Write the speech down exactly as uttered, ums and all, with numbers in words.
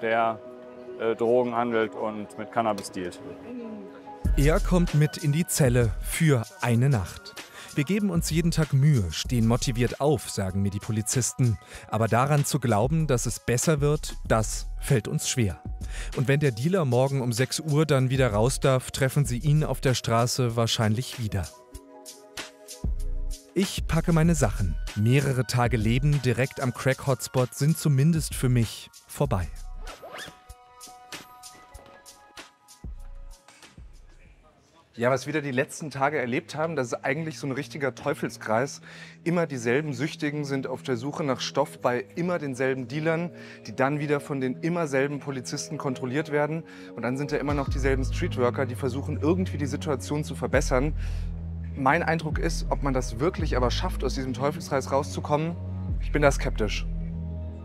der äh, Drogen handelt und mit Cannabis dealt. Er kommt mit in die Zelle für eine Nacht. Wir geben uns jeden Tag Mühe, stehen motiviert auf, sagen mir die Polizisten. Aber daran zu glauben, dass es besser wird, das fällt uns schwer. Und wenn der Dealer morgen um sechs Uhr dann wieder raus darf, treffen sie ihn auf der Straße wahrscheinlich wieder. Ich packe meine Sachen. Mehrere Tage Leben direkt am Crack-Hotspot sind zumindest für mich vorbei. Ja, was wir da die letzten Tage erlebt haben, das ist eigentlich so ein richtiger Teufelskreis. Immer dieselben Süchtigen sind auf der Suche nach Stoff bei immer denselben Dealern, die dann wieder von den immer selben Polizisten kontrolliert werden. Und dann sind da immer noch dieselben Streetworker, die versuchen irgendwie die Situation zu verbessern. Mein Eindruck ist, ob man das wirklich aber schafft, aus diesem Teufelskreis rauszukommen, ich bin da skeptisch.